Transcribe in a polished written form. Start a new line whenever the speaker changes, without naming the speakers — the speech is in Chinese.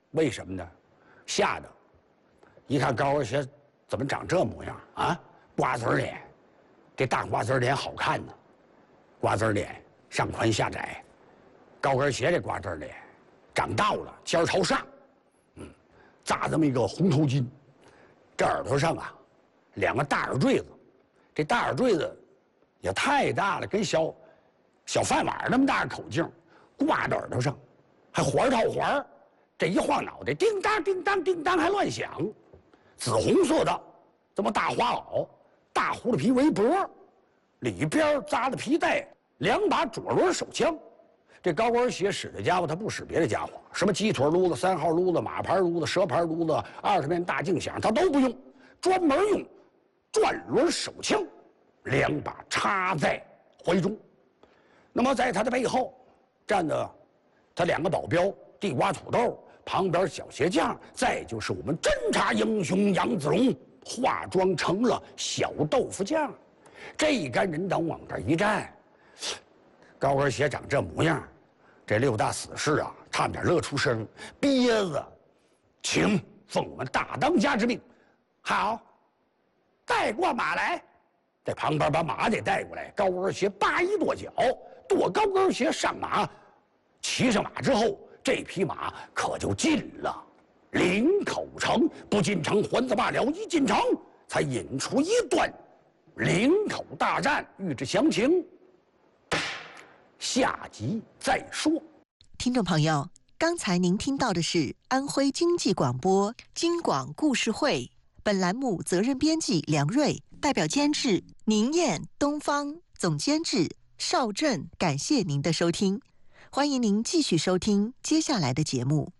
为什么呢？吓得一看高跟鞋怎么长这模样啊？瓜子脸，这大瓜子脸好看呢，瓜子脸上宽下窄，高跟鞋这瓜子脸长倒了，尖朝上，扎这么一个红头巾，这耳朵上啊2个大耳坠子，这大耳坠子也太大了，跟小饭碗那么大口径，挂在耳朵上，还环套环，这一晃脑袋，叮当叮当叮当还乱响。紫红色的这么大花袄，大葫芦皮围脖，里边扎了皮带，2把左轮手枪。这高跟鞋使的家伙，他不使别的家伙，什么鸡腿撸子、3号撸子、马牌撸子、蛇牌撸子、20面大镜响，他都不用，专门用转轮手枪，2把插在怀中。那么在他的背后站着他2个保镖，地瓜土豆，旁边小鞋匠，再就是我们侦察英雄杨子荣，化妆成了小豆腐匠。这一干人等往这一站，高跟鞋长这模样，这6大死士啊，差点乐出声。憋子，请奉我们大当家之命，好，带过马来。在旁边把马给带过来，高跟鞋叭一跺脚，跺高跟鞋上马，骑上马之后，这匹马可就进了林口城。不进城还则罢了，一进城才引出一段林口大战。欲知详情，下集再说。
听众朋友，刚才您听到的是安徽经济广播京广故事会，本栏目责任编辑梁瑞，代表监制宁燕、东方，总监制邵振。感谢您的收听，欢迎您继续收听接下来的节目。